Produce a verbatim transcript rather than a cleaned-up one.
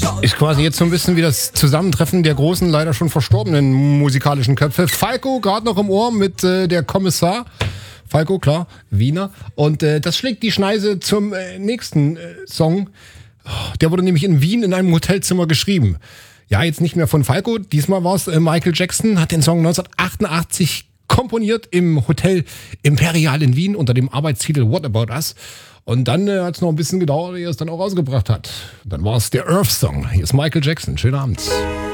Ist quasi jetzt so ein bisschen wie das Zusammentreffen der großen, leider schon verstorbenen musikalischen Köpfe. Falco, gerade noch im Ohr mit äh, der Kommissar. Falco, klar, Wiener. Und äh, das schlägt die Schneise zum äh, nächsten äh, Song. Der wurde nämlich in Wien in einem Hotelzimmer geschrieben. Ja, jetzt nicht mehr von Falco. Diesmal war es äh, Michael Jackson, hat den Song neunzehnhundertachtundachtzig komponiert im Hotel Imperial in Wien unter dem Arbeitstitel What About Us. Und dann äh, hat es noch ein bisschen gedauert, ehe er es dann auch rausgebracht hat. Dann war es der Earth Song. Hier ist Michael Jackson. Schönen Abend.